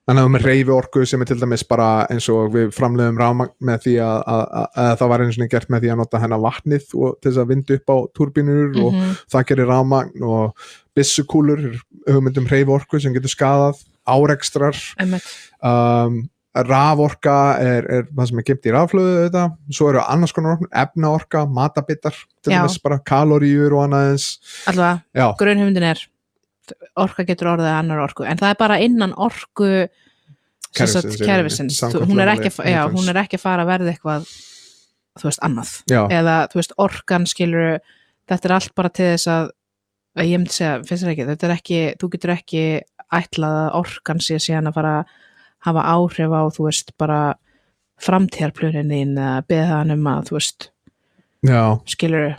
Þannig að með hreyfi orku sem til dæmis bara eins og við framleiðum rafmagn með því að það var einu sinni gert með því að nota hennar vatnið og til þess að vinda upp á túrbínur og það gerir rafmagn og byssukúlur, hugmyndum hreyfi orku sem getur skaðað, árekstrar raforka er það sem geymt í rafhlöðu þetta, svo eru annars konar orku, efnaorka, matabittar til dæmis bara kaloríur og annað eins. Allavega, grunnhugmyndin orka getur orðið annar orku, en það bara innan orku kerfisins, hún er ekki að fara að verða eitthvað þú veist annað, eða þú veist orkan skilur, þetta allt bara til þess að ég myndi segja, finnst það ekki, þetta ekki, þú getur ekki ætlað að orkan sé síðan að fara að hafa áhrif á, þú veist, bara framtíðarplönin þín eða beða hann að, þú veist skilur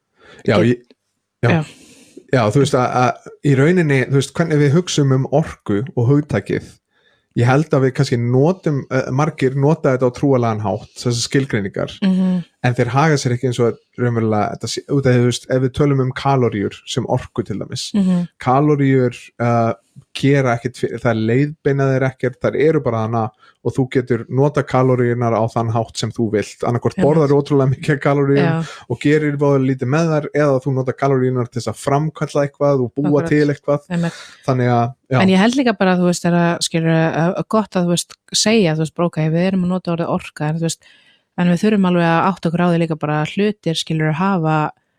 Já, þú veist að í rauninni, þú veist, hvernig við hugsum orku og hugtakið, ég held að við kannski margir nota þetta á trúarlegan hátt, þessar skilgreiningar, en þeir haga sér ekki eins og raunverulega, út af því, þú veist, ef við tölum kaloríur sem orku til dæmis, kaloríur gera ekkert, það leiðbeina þeir ekkert, þær eru bara hana og þú getur nota kaloríunar á þann hátt sem þú vilt, annarkvort borðar ótrúlega mikið kaloríum og gerir voða lítið með þær, eða þú nota kaloríunar til þess að framkalla eitthvað og búa til eitthvað, þannig að En ég held líka bara, þú veist, gott að þú veist, segja, þú veist, bróka, við erum að nota orðið orka, en þú veist, en við þurfum alveg að átta okkur á því líka bara hlutir, skilur, hafa,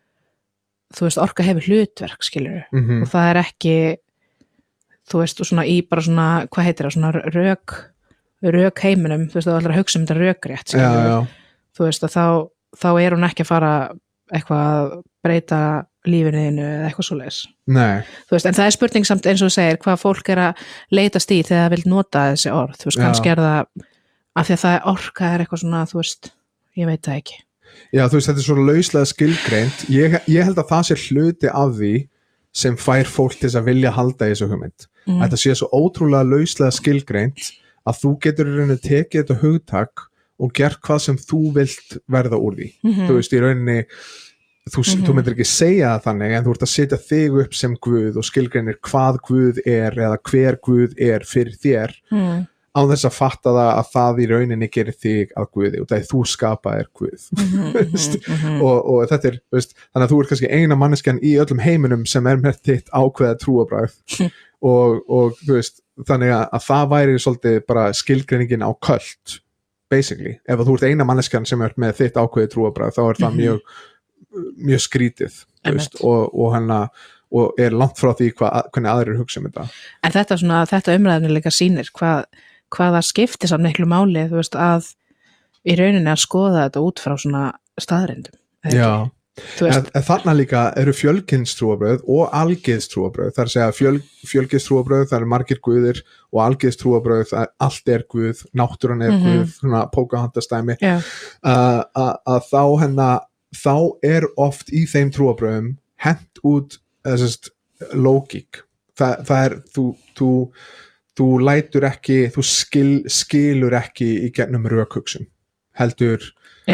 þú veist, orka hefur hlutverk, skilur, og það ekki, þú veist, og svona í bara svona, hvað heitir það, svona rök heiminum, þú veist, það ætlar að hugsa þetta rökrétt, skilur, þú veist, að þá hún ekki að fara eitthvað að breyta lífinu eða eitthvað svoleiðis. Nei. Þú veist, en það spurning samt eins og þú segir, hvað fólk að leitast í þegar það vil nota þessi orð, þú veist, kannski það af því að það orka eitthvað svona, þú veist, ég veit það ekki. Já, þú veist, þetta svo lauslega skilgreint, ég held að það sé hluti af því sem fær fólk til þess að vilja halda í þessu hugmynd. Þetta sé svo ótrúlega lauslega skilgreint að þú getur í rauninni tekið þetta hugtak og gert hvað sem þú vilt verða úr því. Þú veist, í rauninni þú myndir ekki segja það þannig, en þú ert að setja þig upp sem Guð og skilgreinir hvað Guð eða hver Guð fyrir þér á þess að fatta það að það í rauninni gerir þig að Guði og það þú skapaðir Guð og þetta veist, þannig að þú ert kannski eina manneskjan í öllum heiminum sem með þitt ákveða trúarbragð og þú veist, þannig að það væri svolítið bara skilgreiningin á köld basically, ef þú ert eina manneskjan sem með þitt ákveði trúarbragð þá það mjög skrítið veist, og langt frá því hvernig aðrir hugsa þetta. En þetta umræðinu líka sýnir hvaða skiptir samt miklu máli, þú veist, að í rauninni að skoða þetta út frá svona staðreyndum. Já, en þarna líka eru fjölkynstrúarbrögð og algyðstrúarbrögð, það að segja fjölgyðstrúarbrögð, það eru margir guðir og algyðstrúarbrögð, allt guð, náttúran guð, svona Pocahontas-dæmi, að þá oft í þeim trúarbrögðum hent út lógík, það þú lætur ekki, þú skilur ekki í gennum rökhugsun heldur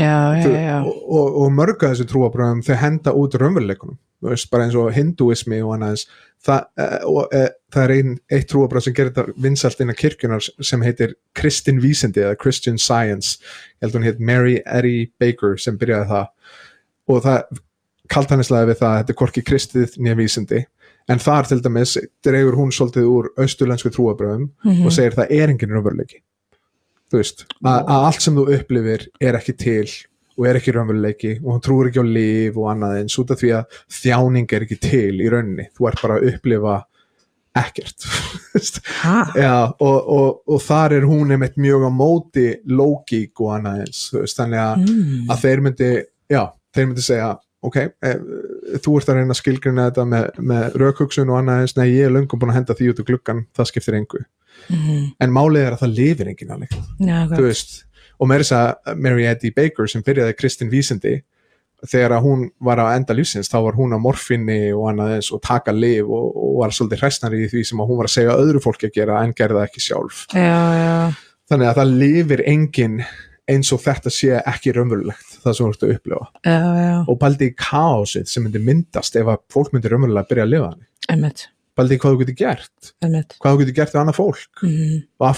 og mörg af þessu trúarbrögðum þau henda út raunveruleikunum, þú veist, bara eins og hindúismi og annað það eitt trúarbrögð sem gerir þetta vinsælt innan kirkjunar sem heitir kristin vísindi eða Christian Science, ég held hún heit Mary Eddy Baker sem byrjaði það og það kaltanislega við það að þetta hvorki kristið né vísindi, en þar til dæmis dregur hún svolítið úr austurlensku trúarbrögðum og segir það engin raunveruleiki, þú veist, að allt sem þú upplifir ekki til og ekki raunveruleiki og hún trúir ekki á líf og annað eins út af því að þjáning ekki til í rauninni, þú bara að upplifa ekkert Já, og þar hún einmitt mjög á móti lógík og annað eins, þú veist, þannig að þeir myndi segja ok, þú ert að reyna að skilgreina þetta með rökhugsun og annað eins, nei, ég löngum búin að henda því út úr gluggan, það skiptir engu en málið að það lifir enginn alveg, þú veist, og með þess að Mary Eddy Baker sem byrjaði kristin vísindi, þegar að hún var að enda lífsins, þá var hún á morfinni og annað eins og taka lyf og var svolítið hræsnari í því sem að hún var að segja öðru fólki að gera en gerði það ekki sjálf þannig að það lifir enginn eins og þetta sé ekki raunverulegt það sem þú ert að upplifa og pældi í kaosið sem myndi myndast ef að fólk myndi raunverulega byrja að lifa þannig pældi í hvað þú getur gert hvað þú getur gert við annað fólk og af